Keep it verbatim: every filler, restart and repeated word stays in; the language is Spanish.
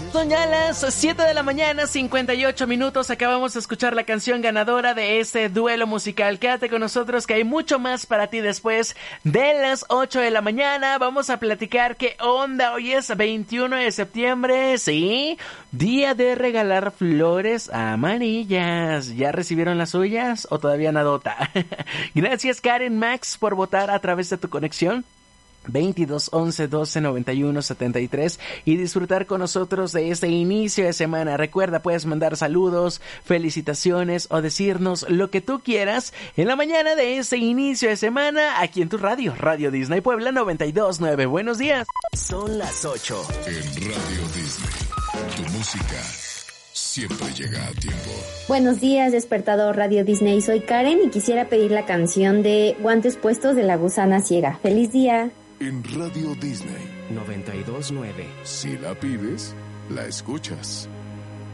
Son ya las siete de la mañana, cincuenta y ocho minutos. Acabamos de escuchar la canción ganadora de este duelo musical. Quédate con nosotros que hay mucho más para ti después de las ocho de la mañana. Vamos a platicar qué onda. Hoy es veintiuno de septiembre, ¿sí? Día de regalar flores amarillas. ¿Ya recibieron las suyas o todavía nadota? Gracias, Karen Max, por votar a través de tu conexión veintidós once doce noventa y uno setenta y tres y disfrutar con nosotros de este inicio de semana. Recuerda, puedes mandar saludos, felicitaciones o decirnos lo que tú quieras en la mañana de este inicio de semana aquí en tu radio, Radio Disney Puebla noventa y dos punto nueve. Buenos días. Son las ocho. En Radio Disney, tu música siempre llega a tiempo. Buenos días, despertador Radio Disney. Soy Karen y quisiera pedir la canción de Guantes Puestos de La Gusana Ciega. ¡Feliz día! En Radio Disney noventa y dos punto nueve. Si la pides, la escuchas.